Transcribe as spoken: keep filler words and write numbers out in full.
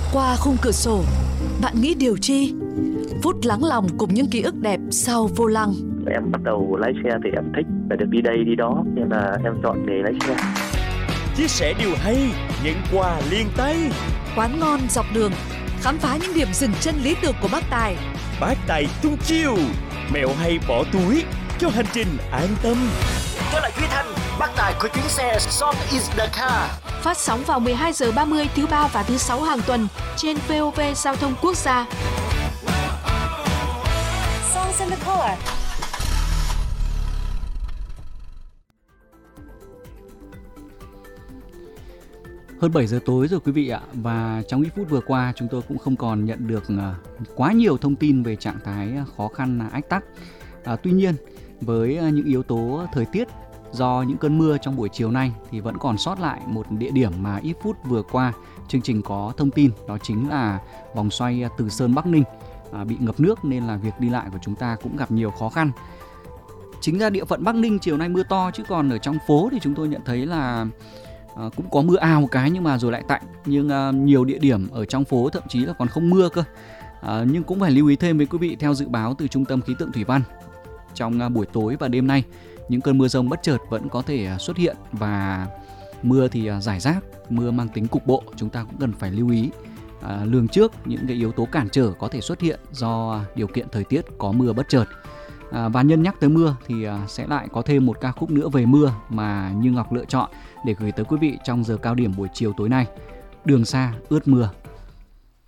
Qua khung cửa sổ, bạn nghĩ điều chi? Phút lắng lòng cùng những ký ức đẹp sau vô lăng. Em bắt đầu lái xe thì em thích phải được đi đây đi đó, nên là em chọn nghề lái xe. Chia sẻ điều hay, nhận quà liền tay. Quán ngon dọc đường, khám phá những điểm dừng chân lý tưởng của bác Tài. Bác Tài tung chiêu, mẹo hay bỏ túi cho hành trình an tâm. Tôi là Duy Thanh, bác Tài của chuyến xe Song is the car. Phát sóng vào mười hai giờ ba mươi thứ ba và thứ sáu hàng tuần trên vê o vê Giao thông Quốc gia. Songs in the car. Hơn bảy giờ tối rồi quý vị ạ, và trong ít phút vừa qua chúng tôi cũng không còn nhận được quá nhiều thông tin về trạng thái khó khăn ách tắc. À, tuy nhiên với những yếu tố thời tiết do những cơn mưa trong buổi chiều nay thì vẫn còn sót lại một địa điểm mà ít phút vừa qua chương trình có thông tin, đó chính là vòng xoay Từ Sơn Bắc Ninh à, bị ngập nước nên là việc đi lại của chúng ta cũng gặp nhiều khó khăn. Chính ra địa phận Bắc Ninh chiều nay mưa to, chứ còn ở trong phố thì chúng tôi nhận thấy là à, cũng có mưa ào một cái nhưng mà rồi lại tạnh. Nhưng à, nhiều địa điểm ở trong phố thậm chí là còn không mưa cơ. À, nhưng cũng phải lưu ý thêm với quý vị, theo dự báo từ Trung tâm Khí tượng Thủy văn, trong à, buổi tối và đêm nay những cơn mưa rông bất chợt vẫn có thể xuất hiện, và mưa thì rải rác, mưa mang tính cục bộ, chúng ta cũng cần phải lưu ý à, lường trước những cái yếu tố cản trở có thể xuất hiện do điều kiện thời tiết có mưa bất chợt. À, và nhân nhắc tới mưa thì à, sẽ lại có thêm một ca khúc nữa về mưa mà Như Ngọc lựa chọn để gửi tới quý vị trong giờ cao điểm buổi chiều tối nay. Đường xa ướt mưa.